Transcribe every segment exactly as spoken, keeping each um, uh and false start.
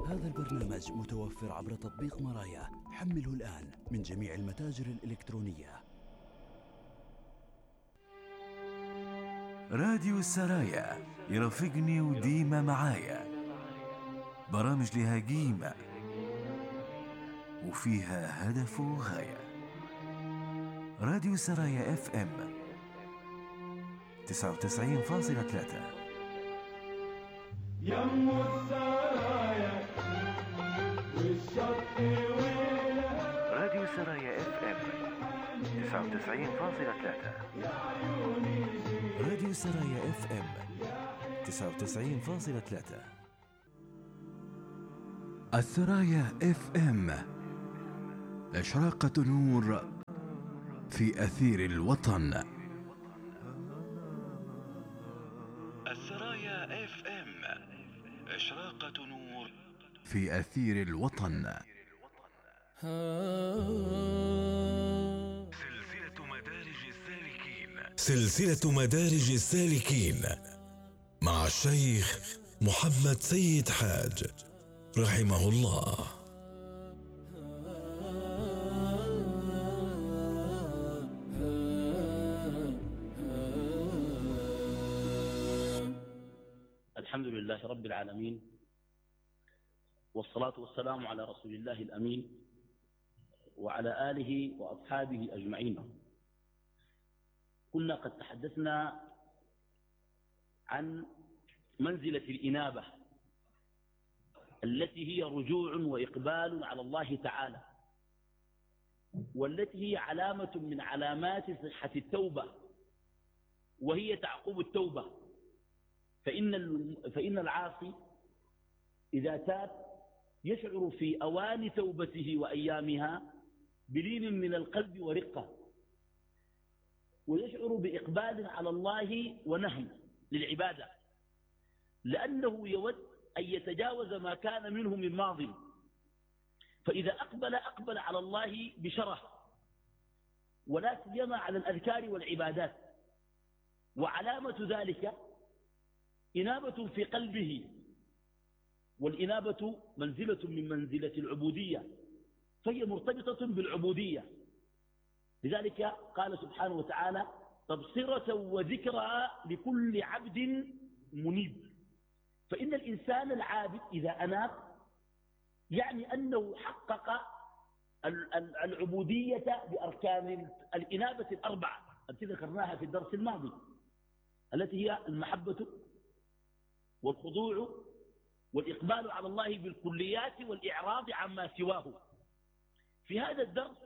هذا البرنامج متوفر عبر تطبيق مرايا. حمله الآن من جميع المتاجر الإلكترونية. راديو السرايا يرافقني وديما معايا، برامج لها قيمة وفيها هدف وغاية. راديو السرايا اف ام تسعة وتسعين فاصلة ثلاثة. يم السرايا والشط ويلها. راديو السرايا اف ام تسعة وتسعين فاصلة ثلاثة. راديو السرايا اف ام تسعة وتسعين فاصلة ثلاثة. السرايا اف ام، إشراقة نور في أثير الوطن. السرايا اف ام، إشراقة نور في أثير الوطن. سلسلة مدارج السالكين، سلسلة مدارج السالكين مع الشيخ محمد سيد حاج رحمه الله. الحمد لله رب العالمين، والصلاة والسلام على رسول الله الأمين وعلى آله وأصحابه أجمعين. كنا قد تحدثنا عن منزلة الإنابة التي هي رجوع وإقبال على الله تعالى، والتي هي علامة من علامات صحة التوبة، وهي تعقب التوبة. فإن فإن العاصي إذا تاب يشعر في أوان توبته وأيامها بلين من القلب ورقة، ويشعر بإقبال على الله ونهم للعبادة، لأنه يود أن يتجاوز ما كان منه من ماضٍ. فإذا أقبل أقبل على الله بشرف، ولا سيما على الأذكار والعبادات. وعلامة ذلك إنابة في قلبه، والإنابة منزلة من منزلة العبودية، فهي مرتبطة بالعبودية. لذلك قال سبحانه وتعالى: تبصرة وذكرى لكل عبد منيب. فإن الإنسان العابد إذا أناب يعني أنه حقق العبودية بأركان الإنابة الأربعة التي ذكرناها في الدرس الماضي، التي هي المحبة والخضوع والإقبال على الله بالكليات والإعراض عما سواه. في هذا الدرس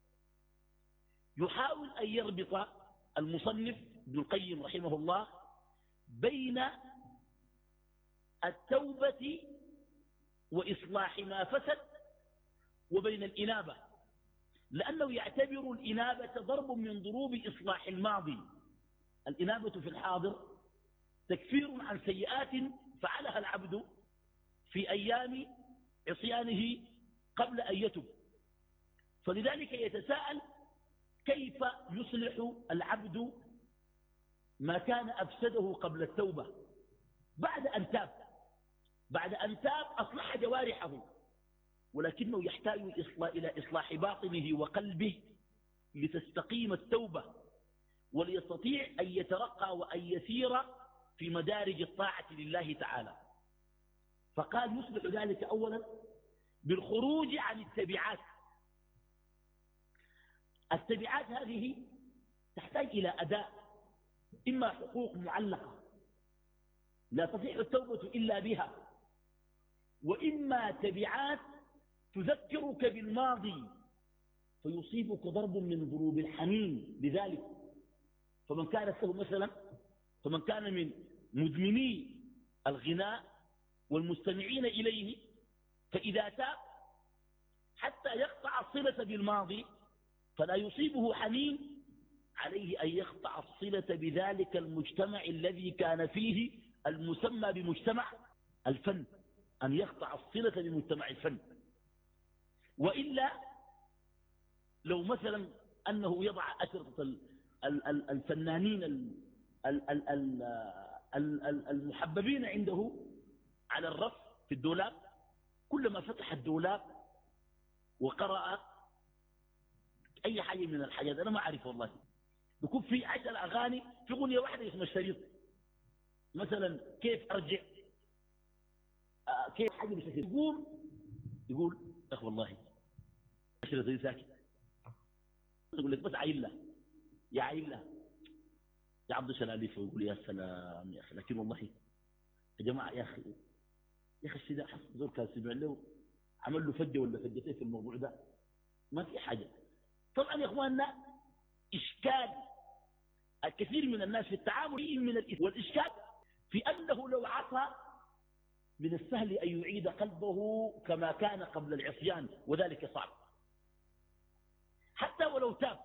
يحاول أن يربط المصنف ابن القيم رحمه الله بين التوبة وإصلاح ما فسد وبين الإنابة، لأنه يعتبر الإنابة ضرب من ضروب إصلاح الماضي. الإنابة في الحاضر تكفير عن سيئات فعلها العبد في أيام عصيانه قبل أن يتب. فلذلك يتساءل: كيف يصلح العبد ما كان أفسده قبل التوبة بعد أن تاب؟ بعد أن تاب أصلح جوارحه، ولكنه يحتاج إلى إصلاح باطنه وقلبه لتستقيم التوبة، وليستطيع أن يترقى وأن يسير في مدارج الطاعة لله تعالى. فقال: يصلح ذلك أولا بالخروج عن التبعات. التبعات هذه تحتاج إلى أداء، إما حقوق معلقة لا تصح التوبة إلا بها، وإما تبعات تذكرك بالماضي فيصيبك ضرب من ضروب الحنين بذلك. فمن كانت له مثلا فمن كان من مدمني الغناء والمستمعين إليه، فإذا تاب حتى يقطع الصلة بالماضي فلا يصيبه حنين، عليه أن يقطع الصلة بذلك المجتمع الذي كان فيه المسمى بمجتمع الفن، أن يقطع الصلة بمجتمع الفن. وإلا لو مثلا أنه يضع أشرطة الفنانين المحببين عنده على الرف في الدولاب، كلما فتح الدولاب وقرأ أي حاجة من الحاجات أنا ما أعرف والله، يكون في عشر أغاني في أغنية واحدة اسمها الشريط، مثلا كيف أرجع، آه كيف حاجة بشكل يقوم يقول أخ والله الشريط دي ساكت، يقول لك بس عيلة يا عيلة يا عبد الشلاليف، ويقول يا سلام يا أخي. لكن والله يا جماعة يا أخي يا أخي الشيء ده حصل زور كان سمع له عمل له فجة ولا فجتين في الموضوع ده، ما في حاجة. طبعا يا إخواننا إشكال الكثير من الناس في التعامل من الإثم، والإشكال في أنه لو عصى من السهل أن يعيد قلبه كما كان قبل العصيان، وذلك صعب حتى ولو تاب.